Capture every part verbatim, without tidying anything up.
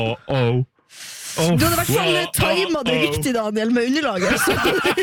oh, oh. Oh, du hadde i hvert fall wow, timet det riktig, Daniel, med underlaget. Så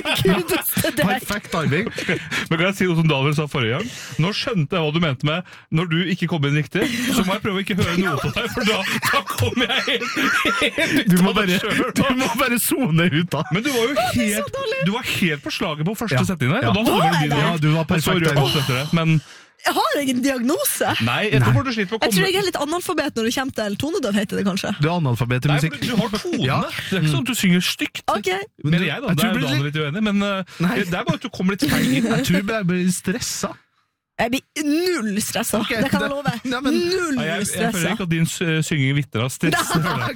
perfekt timing. Men kan jeg si noe som Daniel sa forrige gang? Nå skjønte jeg hva du mente med når du ikke kom inn riktig, så må jeg prøve å ikke høre noe på deg, for da, da kommer jeg helt, helt du må bare, du må bare zone ut da. Men du var jo helt, du var helt på slaget på første ja. setting der, ja. og da hadde du ja, du var perfekt der. Men jeg har ingen diagnose. Nei, jeg tror du sliter på å komme. Jeg tror jeg er litt analfabet når du kommer til tonedøv, heter det kanskje. Du er analfabet i musikk. Nei, du har tone. Ja. Det er ikke sånn at du synger stygt. Okay. Men jeg da, jeg det er Daniel litt uenig, men uh, det er bare at du kommer litt feil inn. Jeg tror jeg blir stresset. Jeg blir null stresset, okay, det kan jeg love. Nei, men, null jeg, jeg, stresset. Jeg føler ikke at din synging vitner av stress.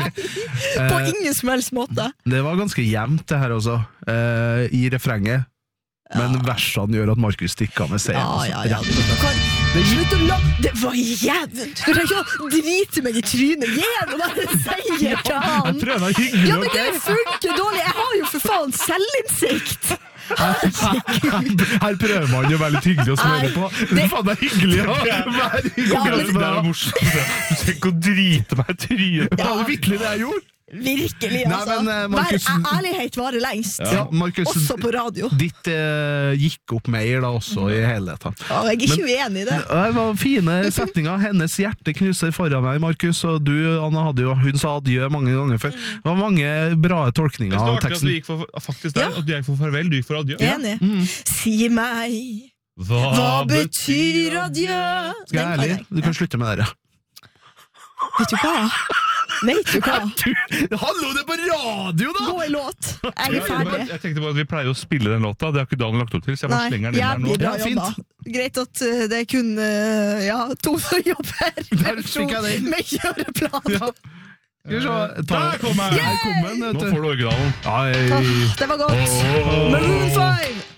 På ingen som helst måte. Det var ganske jevnt det her også, uh, i refrenget. Men ja. versene gjør at Markus stikker med seg. Ja, ja, ja. Det, Slutt å la... Det var jævnt! Du trenger ikke å drite meg i trynet. Gi henne bare seier til han. Jeg prøver å hyggelig. Ja, men det funker dårlig. Jeg har jo for faen selvinnsikt. Her, her prøver man jo å være litt hyggelig å smøre på. Det er faen meg hyggelig å være hyggelig. Ja, men... Det er morsomt. Du trenger ikke å drite meg i trynet. Det var virkelig det jeg gjorde. Virkelig, altså. Nei, men, uh, Markus, Hver ærlighet varer lengst. Ja, Markus, også på radio. Ditt uh, gikk opp mer da også i helheten. Ja, jeg er ikke uenig i det. Det var fine setninger. Hennes hjerte knuser foran meg, Markus, og du, Anna, hadde jo, hun sa adjø mange ganger før. Det var mange bra tolkninger av teksten. Du gikk for, faktisk der, ja. Og du gikk for farvel, du gikk for adjø. Enig. Mm. Si meg, hva, hva betyr adjø? Skal jeg ærlig? Du kan slutte med det. Vet du hva? Vet du hva? Du, hallo, det er på radio da! Gå i låt, jeg er ferdig. Jeg tenkte på at vi pleier å spille den låta. Det har ikke Daniel lagt opp til, så jeg bare slenger den inn der nå. Bra jobba. Greit at det er kun ja, to som jobber Der fikk jeg det inn. Med kjøreplan. Ja. Der kom jeg! Nå får du originalen. Det var godt. Maroon five!